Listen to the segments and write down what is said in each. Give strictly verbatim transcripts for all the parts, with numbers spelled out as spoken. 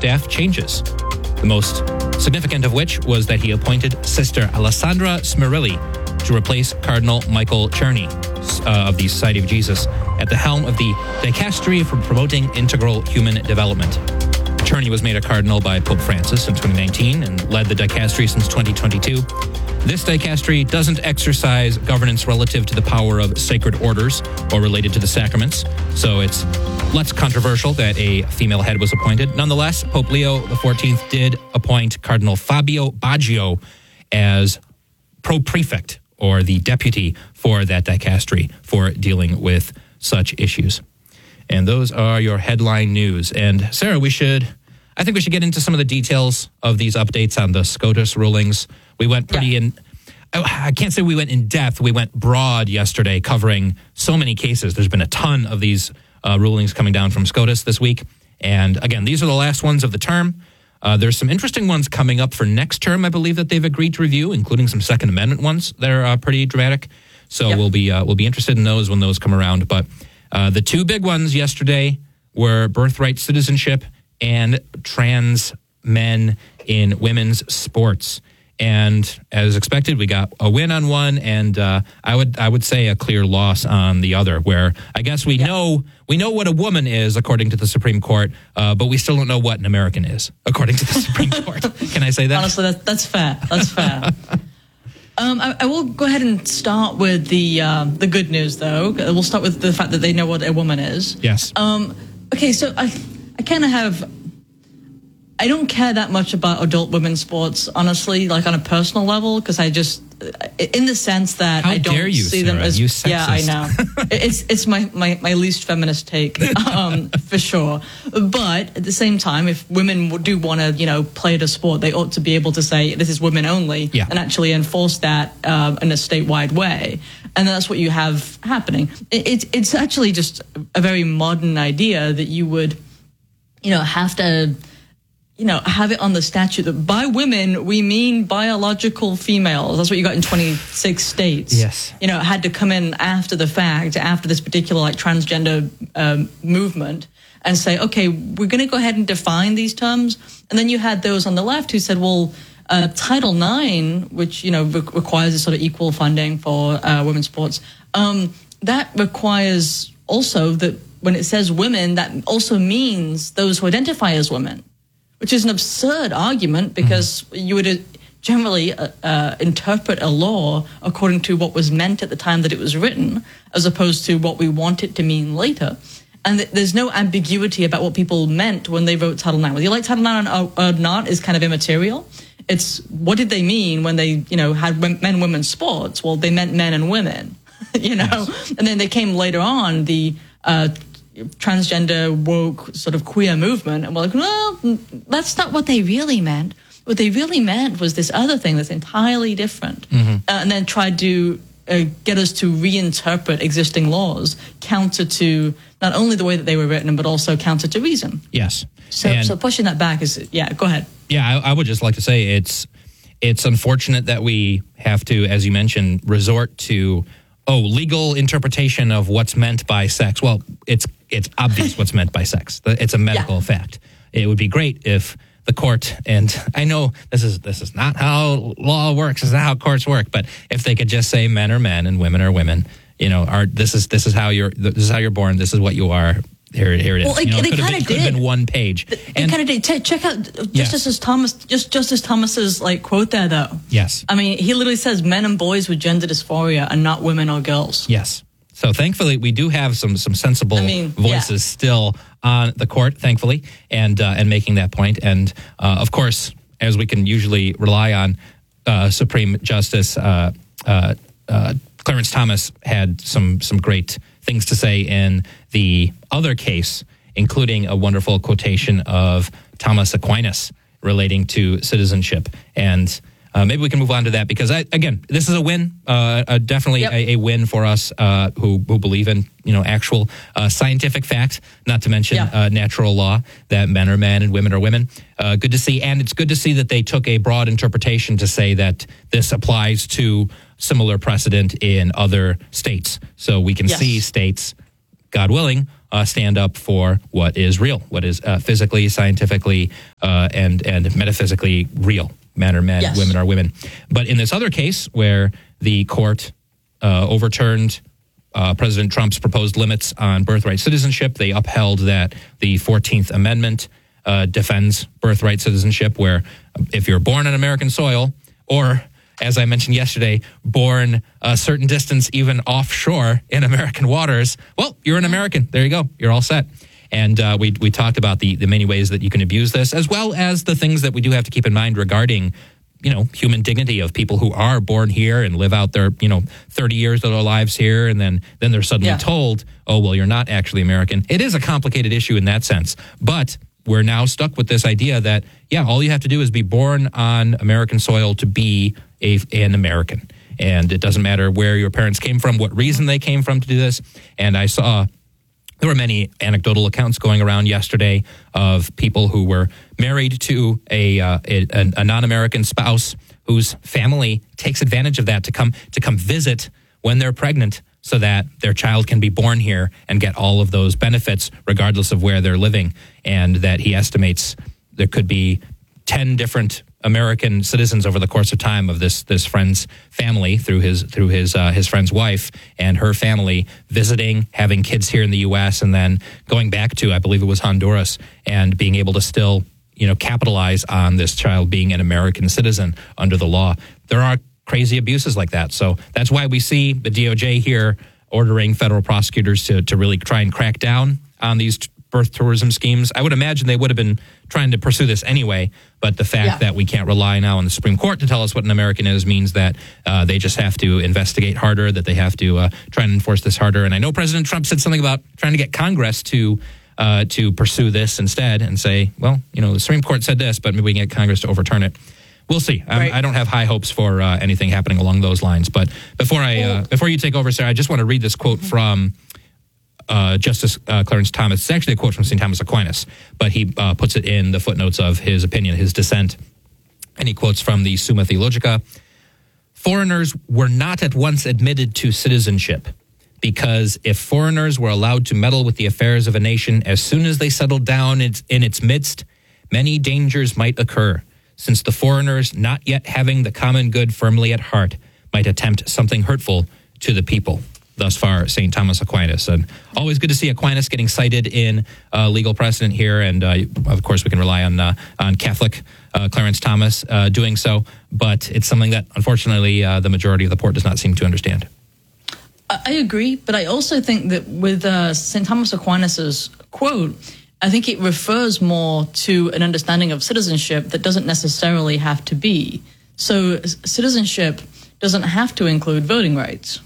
staff changes. The most significant of which was that he appointed Sister Alessandra Smirilli to replace Cardinal Michael Czerny uh, of the Society of Jesus at the helm of the Dicastery for Promoting Integral Human Development. Czerny was made a cardinal by Pope Francis in twenty nineteen and led the dicastery since twenty twenty-two. This dicastery doesn't exercise governance relative to the power of sacred orders or related to the sacraments, so it's less controversial that a female head was appointed. Nonetheless, Pope Leo the fourteenth did appoint Cardinal Fabio Baggio as pro-prefect, or the deputy for that dicastery for dealing with such issues. And those are your headline news. And Sarah, we should, I think we should get into some of the details of these updates on the SCOTUS rulings. We went pretty yeah. in, I can't say we went in depth. We went broad yesterday, covering so many cases. There's been a ton of these uh, rulings coming down from SCOTUS this week. And again, these are the last ones of the term. Uh, there's some interesting ones coming up for next term, I believe, that they've agreed to review, including some Second Amendment ones that are uh, pretty dramatic. So yep. we'll be uh, we'll be interested in those when those come around. But uh, the two big ones yesterday were birthright citizenship and trans men in women's sports. And as expected, we got a win on one, and uh, I would I would say a clear loss on the other. Where I guess we yeah. know we know what a woman is according to the Supreme Court, uh, but we still don't know what an American is according to the Supreme Court. Can I say that? Honestly, that, that's fair. That's fair. um, I, I will go ahead and start with the uh, the good news, though. We'll start with the fact that they know what a woman is. Yes. Um, okay, so I I kind of have. I don't care that much about adult women's sports, honestly, like on a personal level, because I just, in the sense that How I don't dare you, see Sarah, them as, you sexist. yeah, I know. it's it's my, my, my least feminist take, um, for sure. But at the same time, if women do want to, you know, play the sport, they ought to be able to say this is women only, yeah. and actually enforce that um, in a statewide way. And that's what you have happening. It, it, it's actually just a very modern idea that you would, you know, have to. You know, have it on the statute that by women, we mean biological females. That's what you got in twenty-six states. Yes. You know, it had to come in after the fact, after this particular, like, transgender um, movement, and say, okay, we're going to go ahead and define these terms. And then you had those on the left who said, well, uh, Title nine, which, you know, re- requires a sort of equal funding for uh, women's sports, um, that requires also that when it says women, that also means those who identify as women. Which is an absurd argument because mm-hmm. you would generally uh, uh, interpret a law according to what was meant at the time that it was written, as opposed to what we want it to mean later. And th- there's no ambiguity about what people meant when they wrote Title nine. Whether you like Title nine or, or not is kind of immaterial. It's what did they mean when they, you know, had men and women sports? Well, they meant men and women, you know. Yes. And then they came later on the. Uh, transgender, woke, sort of queer movement, and we're like, well, that's not what they really meant. What they really meant was this other thing that's entirely different. Mm-hmm. Uh, and then tried to uh, get us to reinterpret existing laws, counter to not only the way that they were written, but also counter to reason. Yes. So, and so pushing that back is, yeah, go ahead. Yeah, I, I would just like to say it's it's unfortunate that we have to, as you mentioned, resort to oh, legal interpretation of what's meant by sex. Well, it's it's obvious what's meant by sex. It's a medical yeah. fact. It would be great if the court, and I know this is this is not how law works, this is not how courts work, but if they could just say men are men and women are women, you know, are this is this is how you're this is how you're born, this is what you are. Here, here it is. Well, it, you know, they it could have kind been, of did. been one page. They and, kind of did. T- check out Justice yes. Thomas. Just Justice Thomas's like quote there, though. Yes. I mean, he literally says men and boys with gender dysphoria are not women or girls. Yes. So thankfully, we do have some some sensible I mean, voices yeah. still on the court, thankfully, and uh, and making that point. And uh, of course, as we can usually rely on, uh, Supreme Justice uh, uh, uh, Clarence Thomas had some some great things to say in the other case, including a wonderful quotation of Thomas Aquinas relating to citizenship. And uh, maybe we can move on to that because, I, again, this is a win, uh, uh, definitely yep. a, a win for us uh, who who believe in, you know, actual uh, scientific fact, not to mention yeah. uh, natural law, that men are men and women are women. Uh, good to see. And it's good to see that they took a broad interpretation to say that this applies to similar precedent in other states. So we can yes. see states, God willing, uh, stand up for what is real, what is uh, physically, scientifically, uh, and and metaphysically real. Men are men, yes. women are women. But in this other case where the court uh, overturned uh, President Trump's proposed limits on birthright citizenship, they upheld that the fourteenth Amendment uh, defends birthright citizenship, where if you're born on American soil, or as I mentioned yesterday, born a certain distance even offshore in American waters, well, you're an American. There you go. You're all set. And uh, we we talked about the, the many ways that you can abuse this, as well as the things that we do have to keep in mind regarding, you know, human dignity of people who are born here and live out their, you know, thirty years of their lives here. And then, then they're suddenly yeah. told, oh, well, you're not actually American. It is a complicated issue in that sense. But we're now stuck with this idea that, yeah, all you have to do is be born on American soil to be a, an American. And it doesn't matter where your parents came from, what reason they came from to do this. And I saw... There were many anecdotal accounts going around yesterday of people who were married to a, uh, a, a non-American spouse whose family takes advantage of that to come to come visit when they're pregnant so that their child can be born here and get all of those benefits regardless of where they're living. And that he estimates there could be ten different American citizens over the course of time of this this friend's family through his through his uh, his friend's wife and her family visiting, having kids here in the U S, and then going back to, I believe it was Honduras, and being able to still, you know, capitalize on this child being an American citizen under the law. There are crazy abuses like that. So that's why we see the D O J here ordering federal prosecutors to to really try and crack down on these t- birth tourism schemes. I would imagine they would have been trying to pursue this anyway, but the fact yeah. that we can't rely now on the Supreme Court to tell us what an American is means that uh, they just have to investigate harder, that they have to uh, try and enforce this harder. And I know President Trump said something about trying to get Congress to uh, to pursue this instead and say, well, you know, the Supreme Court said this, but maybe we can get Congress to overturn it. We'll see. Right. I don't have high hopes for uh, anything happening along those lines. But before I uh, before you take over, Sarah, I just want to read this quote from Uh, Justice uh, Clarence Thomas. It's actually a quote from Saint Thomas Aquinas, but he uh, puts it in the footnotes of his opinion, his dissent. And he quotes from the Summa Theologica: "Foreigners were not at once admitted to citizenship, because if foreigners were allowed to meddle with the affairs of a nation as soon as they settled down in its, in its midst, many dangers might occur, since the foreigners, not yet having the common good firmly at heart, might attempt something hurtful to the people." Thus far, Saint Thomas Aquinas. And always good to see Aquinas getting cited in uh, legal precedent here. And, uh, of course, we can rely on uh, on Catholic uh, Clarence Thomas uh, doing so. But it's something that, unfortunately, uh, the majority of the port does not seem to understand. I agree, but I also think that with uh, Saint Thomas Aquinas' quote, I think it refers more to an understanding of citizenship that doesn't necessarily have to be. So citizenship doesn't have to include voting rights.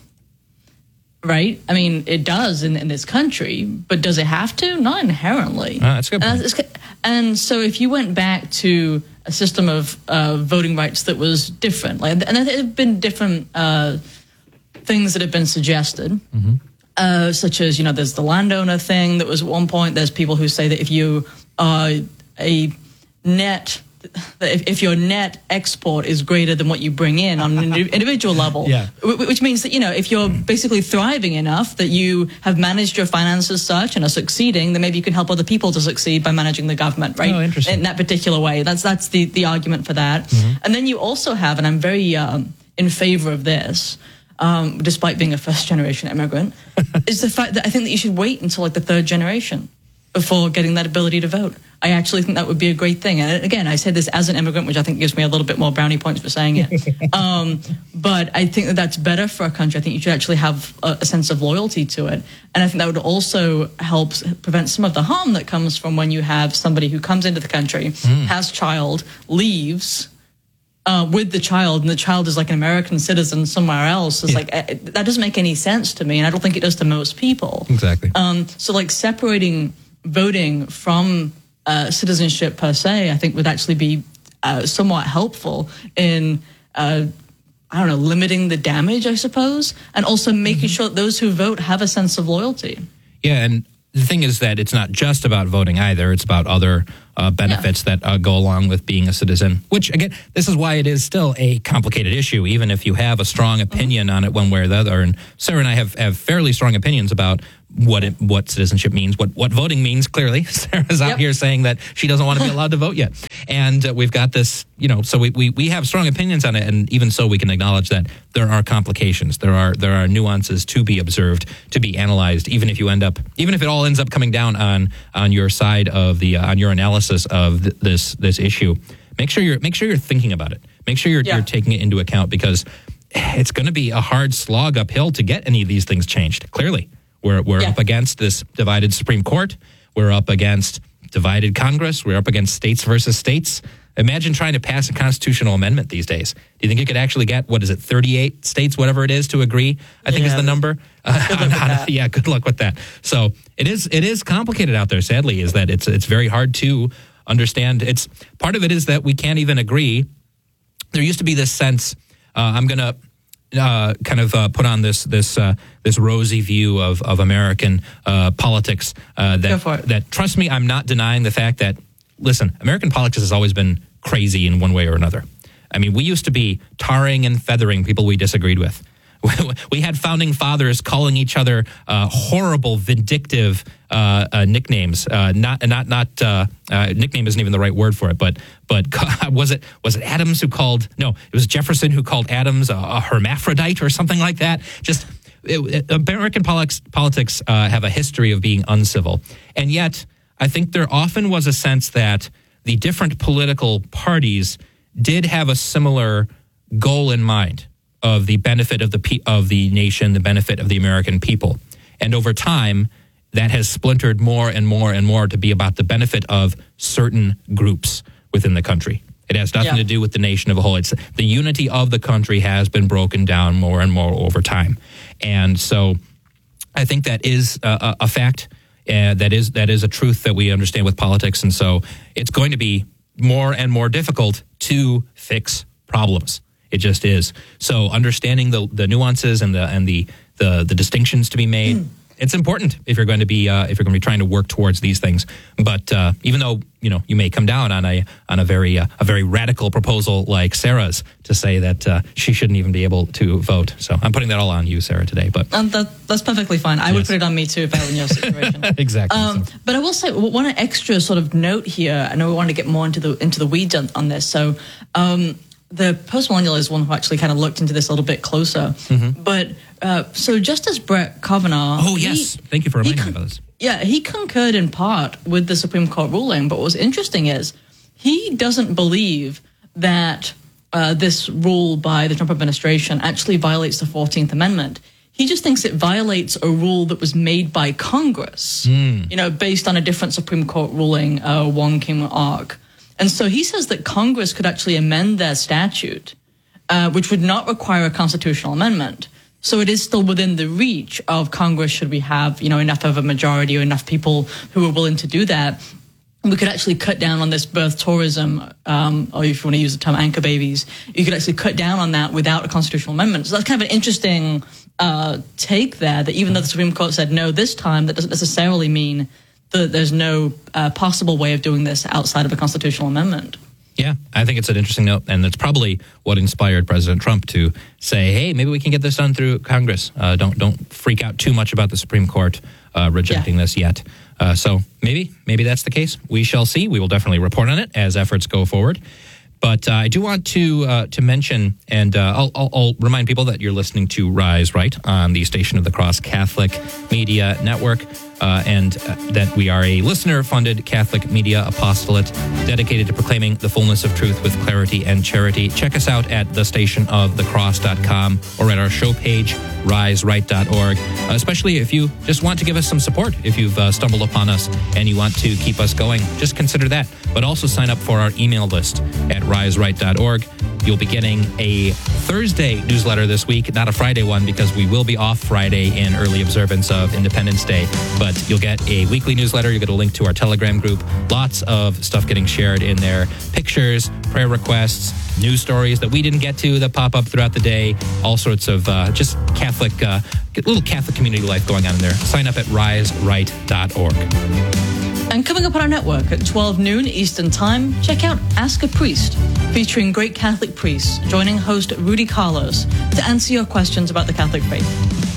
Right? I mean, it does in, in this country, but does it have to? Not inherently. Uh, that's a good point. And, and so if you went back to a system of uh, voting rights that was different, like, and there have been different uh, things that have been suggested, mm-hmm. uh, such as, you know, there's the landowner thing that was at one point. There's people who say that if you are a net... If, if your net export is greater than what you bring in on an individual level, yeah. which means that, you know, if you're basically thriving enough that you have managed your finances such and are succeeding, then maybe you can help other people to succeed by managing the government, right? Oh, interesting. In that particular way. That's that's the, the argument for that. Mm-hmm. And then you also have, and I'm very um, in favor of this, um, despite being a first-generation immigrant, is the fact that I think that you should wait until, like, the third generation before getting that ability to vote. I actually think that would be a great thing. And again, I say this as an immigrant, which I think gives me a little bit more brownie points for saying it. um, but I think that that's better for our country. I think you should actually have a, a sense of loyalty to it. And I think that would also help prevent some of the harm that comes from when you have somebody who comes into the country, mm. has child, leaves uh, with the child, and the child is like an American citizen somewhere else. It's yeah. like, uh, that doesn't make any sense to me. And I don't think it does to most people. Exactly. Um, so like separating voting from uh, citizenship per se, I think would actually be uh, somewhat helpful in, uh, I don't know, limiting the damage, I suppose, and also making mm-hmm. sure that those who vote have a sense of loyalty. Yeah, and the thing is that it's not just about voting either. It's about other uh, benefits yeah. that uh, go along with being a citizen, which, again, this is why it is still a complicated issue, even if you have a strong opinion mm-hmm. on it one way or the other. And Sarah and I have, have fairly strong opinions about what it, what citizenship means, what what voting means. Clearly, Sarah's out Yep. here saying that she doesn't want to be allowed to vote yet, and uh, we've got this. You know, so we, we we have strong opinions on it, and even so, we can acknowledge that there are complications, there are there are nuances to be observed, to be analyzed. Even if you end up, even if it all ends up coming down on on your side of the uh, on your analysis of th- this this issue, make sure you're make sure you're thinking about it. Make sure you're Yeah. you're taking it into account, because it's going to be a hard slog uphill to get any of these things changed. Clearly, we're we're Yeah. up against this divided Supreme Court. We're up against divided Congress. We're up against states versus states. Imagine trying to pass a constitutional amendment these days. Do you think you could actually get, what is it, thirty-eight states, whatever it is, to agree? I think Yeah. is the number. Good luck with that. Yeah, good luck with that. So it is it is complicated out there, sadly, is that it's it's very hard to understand. It's part of it is that we can't even agree. There used to be this sense, uh, I'm going to uh, kind of uh, put on this this uh, this rosy view of of American uh, politics. Uh, that Go for it. that trust me, I'm not denying the fact that, listen, American politics has always been crazy in one way or another. I mean, we used to be tarring and feathering people we disagreed with. We had founding fathers calling each other uh, horrible, vindictive uh, uh, nicknames. Uh, not, not, not. Uh, uh, nickname isn't even the right word for it. But, but was it was it Adams who called? No, it was Jefferson who called Adams a, a hermaphrodite or something like that. Just it, it, American politics politics uh, have a history of being uncivil, and yet I think there often was a sense that the different political parties did have a similar goal in mind, of the benefit of the pe- of the nation, the benefit of the American people. And over time, that has splintered more and more and more to be about the benefit of certain groups within the country. It has nothing Yeah. to do with the nation of a whole. It's the unity of the country has been broken down more and more over time. And so I think that is a, a fact. Uh, that is that is a truth that we understand with politics. And so it's going to be more and more difficult to fix problems. It just is. So understanding the the nuances and the and the the, the distinctions to be made, mm. it's important if you're going to be uh, if you're going to be trying to work towards these things. But uh, even though you know you may come down on a on a very uh, a very radical proposal like Sarah's to say that uh, she shouldn't even be able to vote. So I'm putting that all on you, Sarah, today. But And that, that's perfectly fine. I Yes. would put it on me too if I were in your situation. exactly. Um, so. But I will say one extra sort of note here. I know we want to get more into the into the weeds on, on this. So um, the post-millennial is one who actually kind of looked into this a little bit closer. Mm-hmm. But uh, so Justice Brett Kavanaugh. Oh yes, he, thank you for reminding he, me about this. Yeah, he concurred in part with the Supreme Court ruling. But what was interesting is he doesn't believe that uh, this rule by the Trump administration actually violates the fourteenth Amendment. He just thinks it violates a rule that was made by Congress, mm. you know, based on a different Supreme Court ruling, uh, Wong Kim Ark. And so he says that Congress could actually amend their statute, uh, which would not require a constitutional amendment. So it is still within the reach of Congress, should we have, you know, enough of a majority or enough people who are willing to do that. We could actually cut down on this birth tourism, um, or if you want to use the term anchor babies, you could actually cut down on that without a constitutional amendment. So that's kind of an interesting uh, take there, that even though the Supreme Court said no this time, that doesn't necessarily mean that there's no uh, possible way of doing this outside of a constitutional amendment. Yeah, I think it's an interesting note, and it's probably what inspired President Trump to say, "Hey, maybe we can get this done through Congress. Uh, don't don't freak out too much about the Supreme Court uh, rejecting yeah. this yet." Uh, so maybe maybe that's the case. We shall see. We will definitely report on it as efforts go forward. But uh, I do want to uh, to mention, and uh, I'll, I'll, I'll remind people that you're listening to Rise Right on the Station of the Cross Catholic Media Network, uh, and uh, that we are a listener-funded Catholic media apostolate dedicated to proclaiming the fullness of truth with clarity and charity. Check us out at the station of the cross dot com or at our show page, rise right dot org, uh, especially if you just want to give us some support. If you've uh, stumbled upon us and you want to keep us going, just consider that. But also sign up for our email list at rise right dot org. You'll be getting a Thursday newsletter this week, not a Friday one, because we will be off Friday in early observance of Independence Day. But you'll get a weekly newsletter. You'll get a link to our Telegram group. Lots of stuff getting shared in there. Pictures, prayer requests, news stories that we didn't get to that pop up throughout the day. All sorts of uh, just Catholic, uh, little Catholic community life going on in there. Sign up at rise right dot org. And coming up on our network at twelve noon Eastern Time, check out Ask a Priest, featuring great Catholic priests, joining host Rudy Carlos to answer your questions about the Catholic faith.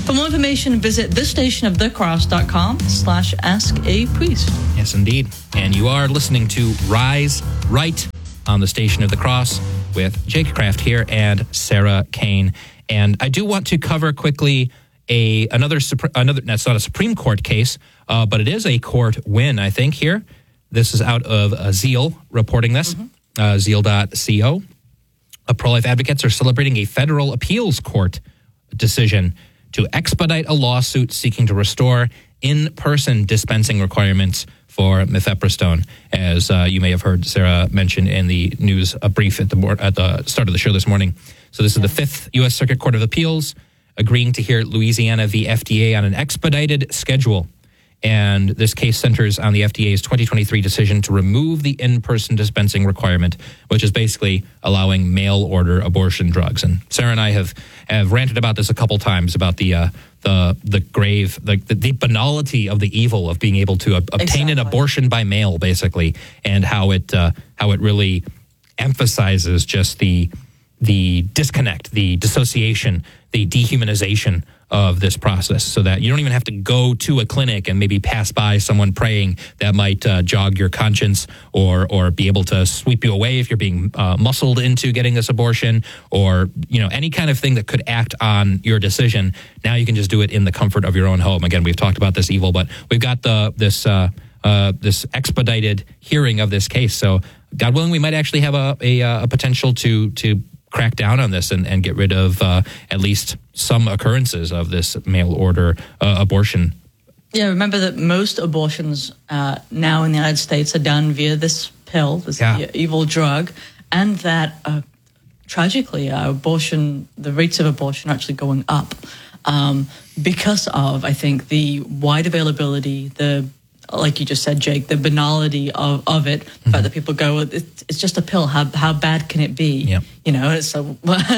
For more information, visit thestationofthecross.com slash ask a priest. Yes, indeed. And you are listening to Rise Right on the Station of the Cross with Jake Kraft here and Sarah Kane. And I do want to cover quickly a another, another that's not a Supreme Court case, uh, but it is a court win, I think, here. This is out of uh, Zeal reporting this, mm-hmm. uh, zeal dot co. Uh, pro-life advocates are celebrating a federal appeals court decision to expedite a lawsuit seeking to restore in-person dispensing requirements for mifepristone. As uh, you may have heard Sarah mention in the news, a brief at the at the start of the show this morning. So this is the Fifth U S Circuit Court of Appeals agreeing to hear Louisiana v. F D A on an expedited schedule. And this case centers on the F D A's twenty twenty-three decision to remove the in-person dispensing requirement, which is basically allowing mail-order abortion drugs. And Sarah and I have, have ranted about this a couple times, about the uh, the the grave, the, the, the banality of the evil of being able to ob- obtain exactly. an abortion by mail, basically, and how it uh, how it really emphasizes just the the disconnect, the dissociation, the dehumanization of this process, so that you don't even have to go to a clinic and maybe pass by someone praying that might uh, jog your conscience, or or be able to sweep you away if you're being uh, muscled into getting this abortion, or you know any kind of thing that could act on your decision. Now you can just do it in the comfort of your own home. Again, we've talked about this evil, but we've got the this uh, uh, this expedited hearing of this case. So God willing, we might actually have a a, a potential to to. crack down on this and, and get rid of uh, at least some occurrences of this mail order uh, abortion. Yeah, remember that most abortions uh, now in the United States are done via this pill, this yeah. evil drug, and that uh, tragically, uh, abortion, the rates of abortion are actually going up um, because of, I think, the wide availability, the like you just said, Jake, the banality of, of it, the mm-hmm. fact that people go, it's, it's just a pill. How how bad can it be? Yep. You know, so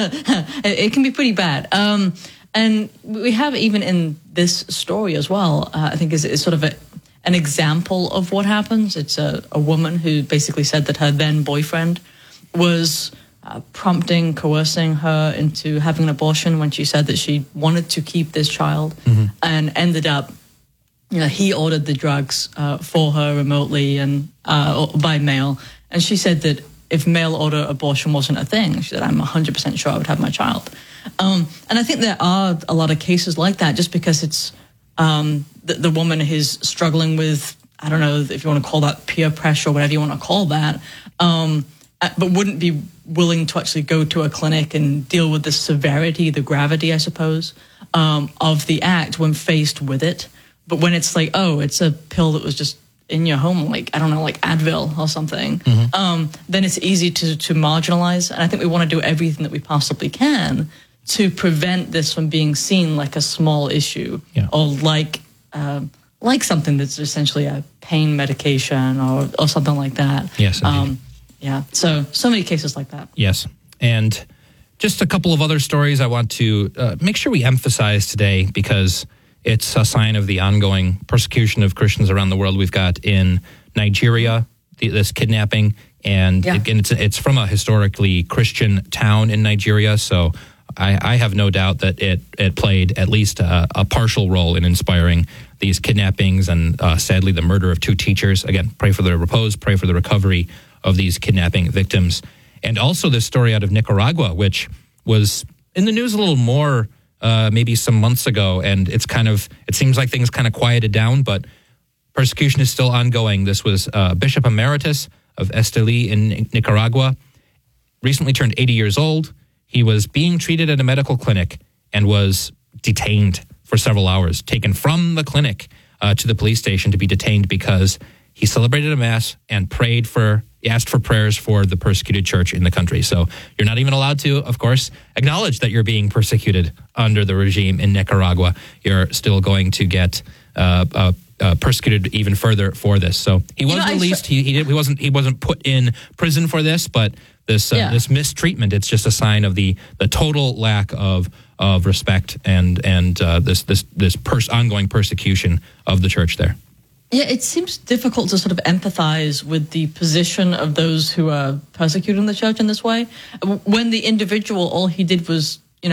it, it can be pretty bad. Um, and we have even in this story as well, uh, I think is, is sort of a, an example of what happens. It's a, a woman who basically said that her then boyfriend was uh, prompting, coercing her into having an abortion when she said that she wanted to keep this child, mm-hmm. and ended up, you know, he ordered the drugs uh, for her remotely and uh, by mail. And she said that if mail order abortion wasn't a thing, she said, I'm one hundred percent sure I would have my child. Um, and I think there are a lot of cases like that, just because it's um, the, the woman is struggling with, I don't know if you want to call that peer pressure or whatever you want to call that, um, but wouldn't be willing to actually go to a clinic and deal with the severity, the gravity, I suppose, um, of the act when faced with it. But when it's like, oh, it's a pill that was just in your home, like, I don't know, like Advil or something, mm-hmm. um, then it's easy to, to marginalize. And I think we want to do everything that we possibly can to prevent this from being seen like a small issue, yeah. or like uh, like something that's essentially a pain medication or, or something like that. Yes, um, yeah. So, so many cases like that. Yes. And just a couple of other stories I want to uh, make sure we emphasize today, because it's a sign of the ongoing persecution of Christians around the world. We've got in Nigeria the, this kidnapping, and yeah. again, it's it's from a historically Christian town in Nigeria. So I, I have no doubt that it it played at least a, a partial role in inspiring these kidnappings and uh, sadly the murder of two teachers. Again, pray for their repose, pray for the recovery of these kidnapping victims, and also this story out of Nicaragua, which was in the news a little more. Uh, maybe some months ago, and it's kind of, it seems like things kind of quieted down, but persecution is still ongoing. This was uh, Bishop Emeritus of Esteli in Nicaragua, recently turned eighty years old. He was being treated at a medical clinic and was detained for several hours, taken from the clinic uh, to the police station to be detained because he celebrated a mass and prayed for, asked for prayers for the persecuted church in the country. So you're not even allowed to, of course, acknowledge that you're being persecuted under the regime in Nicaragua. You're still going to get uh, uh, uh, persecuted even further for this. So he was you know, released. He he, did, he wasn't he wasn't put in prison for this, but this uh, yeah. this mistreatment, it's just a sign of the the total lack of of respect and and uh, this this this pers- ongoing persecution of the church there. Yeah, it seems difficult to sort of empathize with the position of those who are persecuting the church in this way. When the individual, all he did was, you know,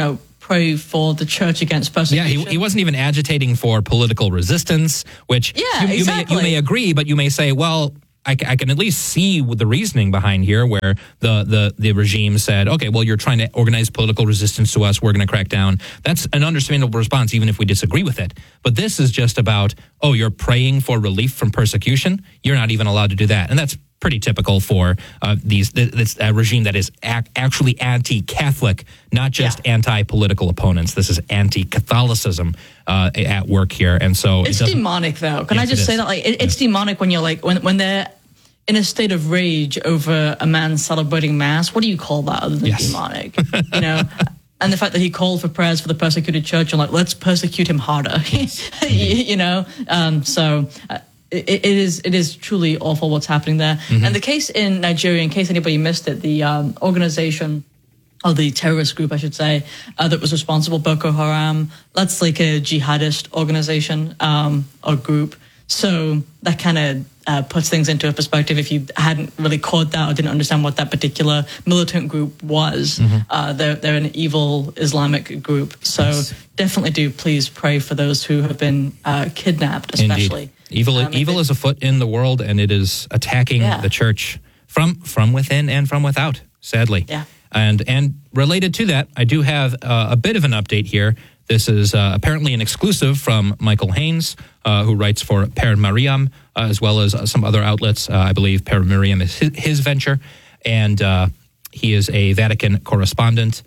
pray for the church against Yeah, persecution. he, he wasn't even agitating for political resistance, which Yeah, you, you, exactly. may, you may agree, but you may say, well, I, I can at least see the reasoning behind here where the, the, the regime said, okay, well, you're trying to organize political resistance to us. We're going to crack down. That's an understandable response, even if we disagree with it. But this is just about, oh, you're praying for relief from persecution. You're not even allowed to do that. And that's pretty typical for uh, these this uh, regime that is ac- actually anti-Catholic, not just Yeah. anti-political opponents. This is anti-Catholicism uh, at work here, and so It's it doesn't- demonic, though. Can Yes, I just it say is. that? Like, it, it's demonic when you're like when when they're in a state of rage over a man celebrating mass. What do you call that other than Yes. demonic? You know. And the fact that he called for prayers for the persecuted church, and like, let's persecute him harder. you, you know. Um, so. Uh, It, it is it is truly awful what's happening there. Mm-hmm. And the case in Nigeria, in case anybody missed it, the um, organization, or the terrorist group, I should say, uh, that was responsible, Boko Haram, that's like a jihadist organization um, or group. So that kind of uh, puts things into a perspective if you hadn't really caught that or didn't understand what that particular militant group was. Mm-hmm. Uh, they're, they're an evil Islamic group. So Yes. definitely do please pray for those who have been uh, kidnapped, especially. Indeed. Evil, Um, if evil it- is afoot in the world, and it is attacking Yeah. the church from from within and from without, sadly. Yeah. And and related to that, I do have uh, a bit of an update here. This is uh, apparently an exclusive from Michael Haynes, uh, who writes for Per Mariam, uh, as well as uh, some other outlets. Uh, I believe Per Mariam is his, his venture, and uh, he is a Vatican correspondent.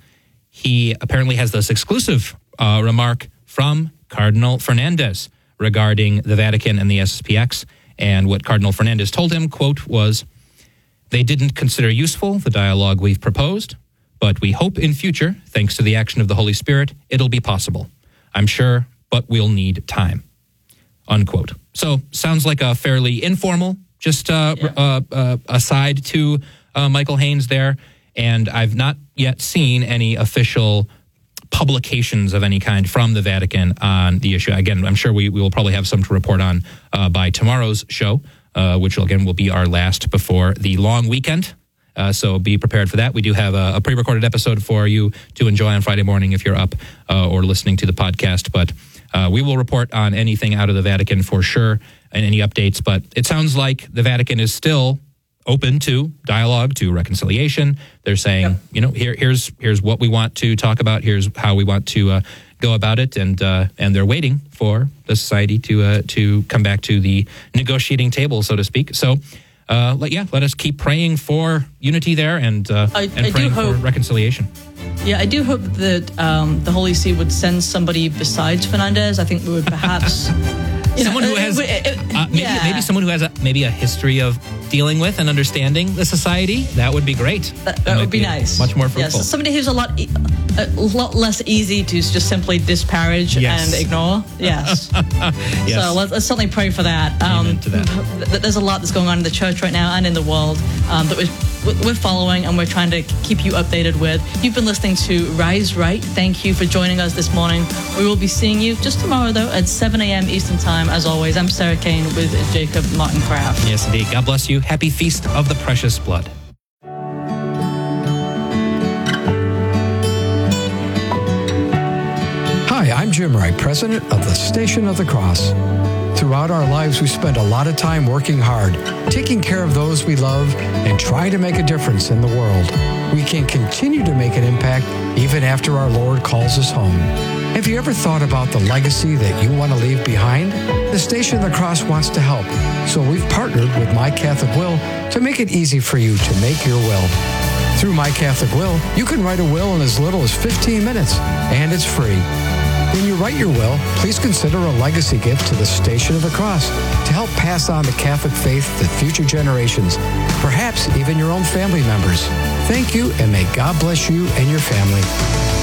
He apparently has this exclusive uh, remark from Cardinal Fernandez regarding the Vatican and the S S P X. And what Cardinal Fernandez told him, quote, was, "They didn't consider useful the dialogue we've proposed, but we hope in future, thanks to the action of the Holy Spirit, it'll be possible. I'm sure, but we'll need time." Unquote. So sounds like a fairly informal, just uh, Yeah. uh, uh, aside to uh, Michael Haynes there. And I've not yet seen any official publications of any kind from the Vatican on the issue. Again, I'm sure we, we will probably have some to report on uh, by tomorrow's show, uh, which will, again will be our last before the long weekend. Uh, so be prepared for that. We do have a, a pre-recorded episode for you to enjoy on Friday morning if you're up uh, or listening to the podcast. But uh, we will report on anything out of the Vatican for sure and any updates. But it sounds like the Vatican is still open to dialogue, to reconciliation. They're saying, Yep. you know, here, here's here's what we want to talk about. Here's how we want to uh, go about it, and uh, and they're waiting for the society to uh, to come back to the negotiating table, so to speak. So, uh, let, yeah, let us keep praying for unity there, and uh, I- and I do praying for hope- reconciliation. Yeah, I do hope that um, the Holy See would send somebody besides Fernandez. I think we would perhaps... you know, Someone who uh, has uh, uh, uh, maybe yeah. maybe someone who has a maybe a history of dealing with and understanding the society. That would be great. That, that might would be, nice. Much more fruitful. Yes, somebody who's a lot, e- a lot less easy to just simply disparage Yes. and ignore. Yes. Yes. So let's, let's certainly pray for that. Amen to that. th- There's a lot that's going on in the church right now and in the world um, that we're, we're following and we're trying to keep you updated with. You've been listening to Rise Right. Thank you for joining us this morning. We will be seeing you just tomorrow, though, at seven a.m. Eastern Time. As always, I'm Sarah Kane with Jacob Martin Kraft. Yes, indeed. God bless you. Happy Feast of the Precious Blood. Hi, I'm Jim Wright, president of the Station of the Cross. Throughout our lives, we spend a lot of time working hard, taking care of those we love, and trying to make a difference in the world. We can continue to make an impact even after our Lord calls us home. Have you ever thought about the legacy that you want to leave behind? The Station of the Cross wants to help, so we've partnered with My Catholic Will to make it easy for you to make your will. Through My Catholic Will, you can write a will in as little as fifteen minutes, and it's free. When you write your will, please consider a legacy gift to the Station of the Cross to help pass on the Catholic faith to future generations, perhaps even your own family members. Thank you, and may God bless you and your family.